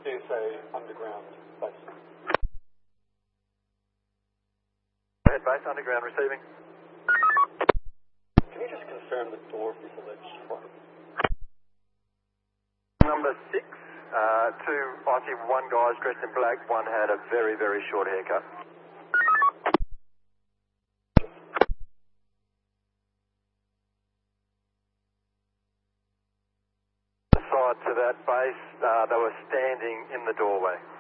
CSA underground base. Head base, underground receiving. Can you just confirm the door of this alleged flight? Number 6, I see one guy's dressed in black, one had a very, very short haircut. Side to that base, they were standing in the doorway.